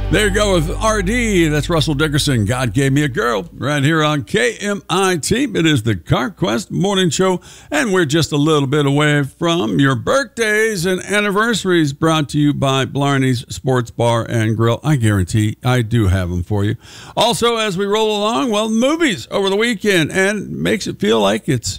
There you go with RD. That's Russell Dickerson. God Gave Me a Girl right here on KMIT. It is the CarQuest Morning Show, and we're just a little bit away from your birthdays and anniversaries, brought to you by Blarney's Sports Bar and Grill. I guarantee I do have them for you. Also, as we roll along, well, movies over the weekend, and makes it feel like it's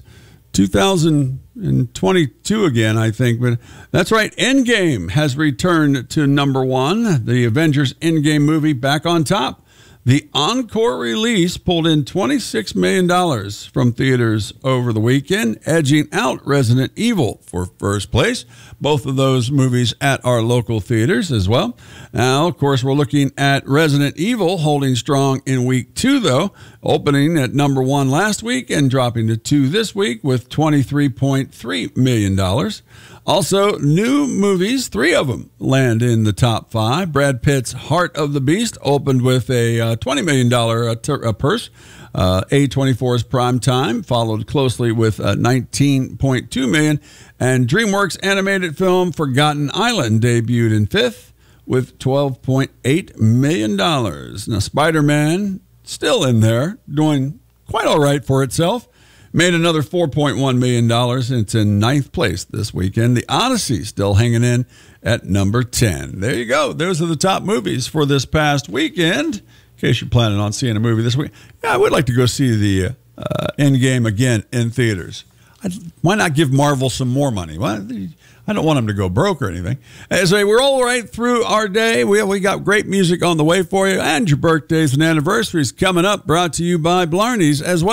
2022 again, I think. But that's right. Endgame has returned to number one. The Avengers Endgame movie back on top. The encore release pulled in $26 million from theaters over the weekend, edging out Resident Evil for first place. Both of those movies at our local theaters as well. Now, of course, we're looking at Resident Evil holding strong in week 2, though, opening at number 1 last week and dropping to 2 this week with $23.3 million. Also, new movies, 3 of them land in the top 5. Brad Pitt's Heart of the Beast opened with a $20 million purse. A24's Prime Time followed closely with $19.2 million. And DreamWorks animated film Forgotten Island debuted in 5th with $12.8 million. Now, Spider-Man, still in there, doing quite all right for itself. Made another $4.1 million, and it's in 9th place this weekend. The Odyssey still hanging in at number 10. There you go. Those are the top movies for this past weekend. In case you're planning on seeing a movie this week. Yeah, I would like to go see the Endgame again in theaters. Why not give Marvel some more money? Why? I don't want them to go broke or anything. As we're all right through our day. We got great music on the way for you, and your birthdays and anniversaries coming up, brought to you by Blarney's as well.